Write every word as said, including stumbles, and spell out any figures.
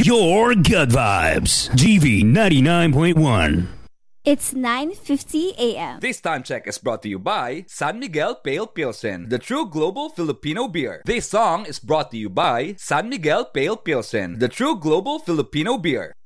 your good vibes. G V ninety-nine point one. It's nine fifty a m This time check is brought to you by San Miguel Pale Pilsen, the true global Filipino beer. This song is brought to you by San Miguel Pale Pilsen, the true global Filipino beer.